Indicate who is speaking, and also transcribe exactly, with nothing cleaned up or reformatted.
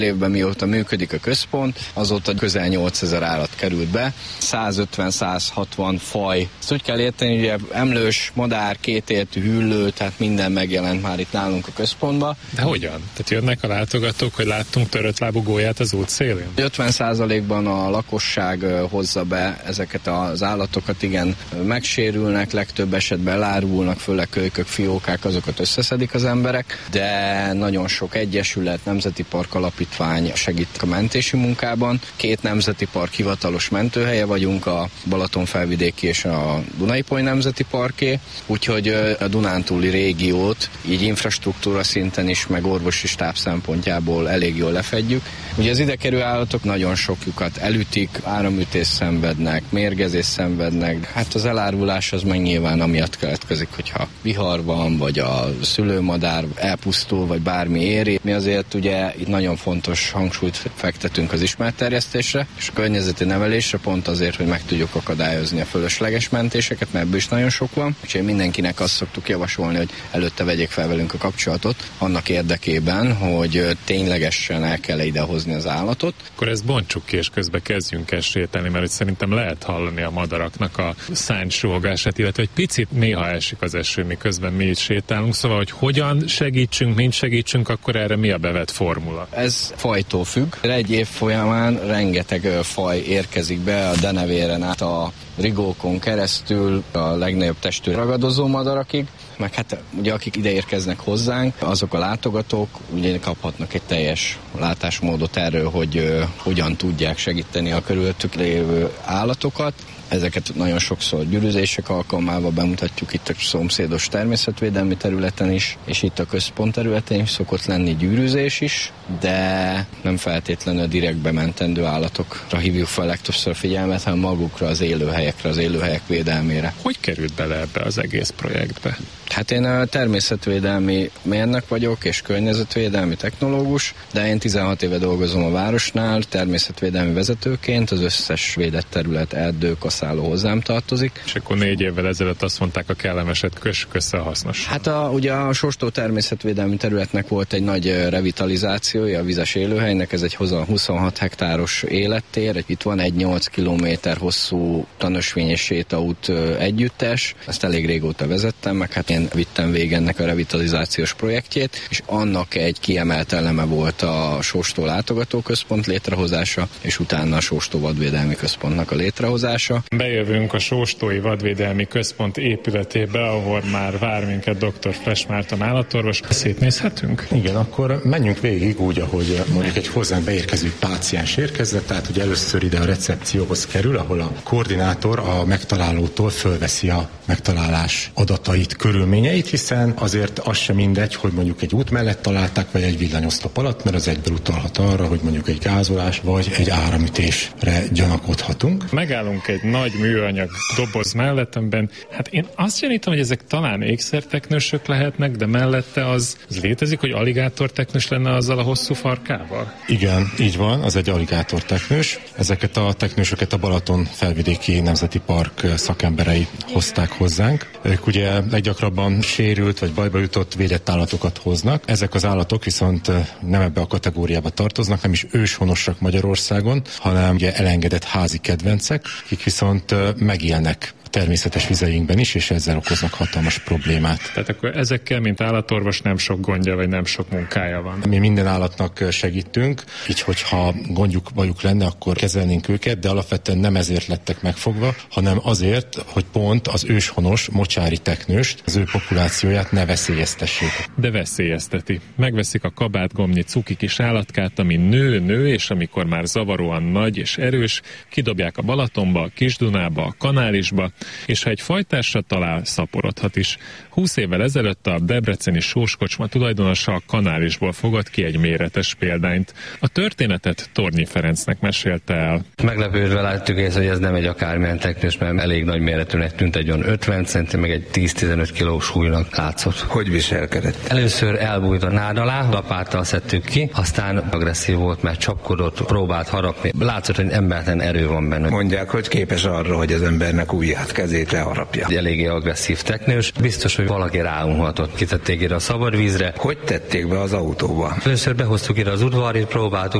Speaker 1: Évben mióta működik a központ, azóta közel nyolcezer állat került be, százötven-százhatvan faj. Ezt úgy kell érteni, hogy emlős, madár, kétértű, hüllő, tehát minden megjelent már itt nálunk a központban.
Speaker 2: De hogyan? Tehát jönnek a látogatók, hogy láttunk törött lábú gólyát az út szélén?
Speaker 1: ötven százalékban a lakosság hozza be ezeket az állatokat, igen, megsérülnek, legtöbb esetben elárulnak, főleg kölykök, fiókák, azokat összeszedik az emberek, de nagyon sok egyesület, nemzeti park alapítvány segít a mentési munkában. Két nemzeti park hivatalos mentőhelye vagyunk, a Balatonfelvidéki és a Duna-Ipoly Nemzeti Parké, úgyhogy a Dunántúli régiót így infrastruktúra szinten is, meg orvosi stáb szempontjából elég jól lefedjük. Ugye az ide kerülő állatok nagyon sokjukat elütik, áramütést szenvednek, mérgezést szenvednek. Hát az elárulás az meg nyilván amiatt keletkezik, hogyha vihar van, vagy a szülőmadár elpusztul, vagy bármi éri. Mi azért ugye itt nagyon fontos hangsúlyt fektetünk az ismeretterjesztésre, és a környezeti nevelésre pont azért, hogy meg tudjuk akadályozni a fölösleges mentéseket, mert ebből is nagyon sok van. Úgyhogy mindenkinek azt szoktuk javasolni, hogy előtte vegyék fel velünk a kapcsolatot, annak érdekében, hogy ténylegesen el kell idehozni az állatot.
Speaker 2: Akkor ezt bontsuk ki, és közben kezdjünk el sétálni, mert szerintem lehet hallani a madaraknak a szánysúgását, illetve egy picit néha esik az eső, miközben mi itt sétálunk, szóval, hogy hogyan segítsünk, mint segítsünk, akkor erre mi a bevett formula?
Speaker 1: Ez fajtól függ. Egy év folyamán rengeteg faj érkezik be a denevéren át a rigókon keresztül, a legnagyobb testű ragadozó madarakig, meg hát ugye akik ide érkeznek hozzánk, azok a látogatók ugye kaphatnak egy teljes látásmódot erről, hogy uh, hogyan tudják segíteni a körülöttük lévő állatokat. Ezeket nagyon sokszor gyűrűzések alkalmával bemutatjuk itt a szomszédos természetvédelmi területen is, és itt a központ területen is szokott lenni gyűrűzés is, de nem feltétlenül direkt bementendő állatokra hívjuk fel legtöbbször figyelmet, hanem magukra, az élőhelyekre, az élőhelyek védelmére.
Speaker 2: Hogy került bele ebbe az egész projektbe?
Speaker 1: Hát én a természetvédelmi mérnök vagyok, és környezetvédelmi technológus, de én tizenhat éve dolgozom a városnál, természetvédelmi vezetőként, az összes védett terület, erdő, kaszáló hozzám tartozik.
Speaker 2: És akkor négy évvel ezelőtt azt mondták, a kellemeset kössük össze a hasznos.
Speaker 1: Hát a, ugye a Sóstó természetvédelmi területnek volt egy nagy revitalizációja, a vizes élőhelynek, ez egy huszonhat hektáros élettér, itt van egy nyolc kilométer hosszú tanösvényes sétaút együttes, ezt elég régóta vezettem, meg hát én vittem végig ennek a revitalizációs projektjét, és annak egy kiemelt eleme volt a Sóstó látogatóközpont létrehozása, és utána a Sóstó vadvédelmi központnak a létrehozása.
Speaker 2: Bejövünk a Sóstói Vadvédelmi Központ épületébe, ahol már vár minket doktor Fresh Márton állatorvos. Szétnézhetünk?
Speaker 3: Igen, akkor menjünk végig úgy, ahogy mondjuk egy hozzánk beérkező páciens érkezett, tehát ugye először ide a recepcióhoz kerül, ahol a koordinátor a megtalálótól fölveszi a megtalálás adatait, körülményeit, hiszen azért az sem mindegy, hogy mondjuk egy út mellett találták, vagy egy villanyoszlop alatt, mert az egyből utalhat arra, hogy mondjuk egy gázolás, vagy egy áramütésre gyanakodhatunk.
Speaker 2: Megállunk egy nagy műanyag doboz mellett, amiben, hát én azt gyanítom, hogy ezek talán ékszerteknősök lehetnek, de mellette az, az létezik, hogy aligátorteknős lenne azzal a hosszú farkával?
Speaker 3: Igen, így van, az egy aligátorteknős. Ezeket a teknősöket a Balaton Felvidéki Nemzeti Park szakemberei hozták hozzánk. Ők ugye leggyakrabban sérült vagy bajba jutott védett állatokat hoznak. Ezek az állatok viszont nem ebbe a kategóriába tartoznak, nem is őshonosak Magyarországon, hanem ugye elengedett házi kedvencek, akik viszont megélnek természetes vizeinkben is, és ezzel okoznak hatalmas problémát.
Speaker 2: Tehát akkor ezekkel, mint állatorvos, nem sok gondja, vagy nem sok munkája van.
Speaker 3: Mi minden állatnak segítünk, így hogyha gondjuk, bajuk lenne, akkor kezelnénk őket, de alapvetően nem ezért lettek megfogva, hanem azért, hogy pont az őshonos mocsári teknőst, az ő populációját ne veszélyeztessék.
Speaker 2: De veszélyezteti. Megveszik a kabátgomnyi cuki kis állatkát, ami nő-nő, és amikor már zavaróan nagy és erős, kidobják a Balatonba, a Kis-Dunába, a Kanálisba, és ha egy fajtásra talál, szaporodhat is. Húsz évvel ezelőtt a debreceni Sóskocsma tulajdonosa a Kanálisból fogott ki egy méretes példányt. A történetet Tornyi Ferencnek mesélte el.
Speaker 4: Meglepődve láttuk észre, hogy ez nem egy akármilyen teknős, mert elég nagy méretűnek tűnt, egy olyan ötven centi, meg egy tíz-tizenöt kilós súlynak látszott.
Speaker 5: Hogy viselkedett?
Speaker 4: Először elbújt a nád alá, lapáttal szedtük ki, aztán agresszív volt, mert csapkodott, próbált harapni. Látszott, hogy embertelen erő van benne.
Speaker 5: Mondják, hogy képes arra, hogy az embernek ujját ott kezét leharapja.
Speaker 4: Egy eléggé agresszív teknős, biztos, hogy valaki ráunhatott. Kitették ide a szabad vízre.
Speaker 5: Hogy tették be az autóba?
Speaker 4: Először behoztuk ide az udvarit, próbáltuk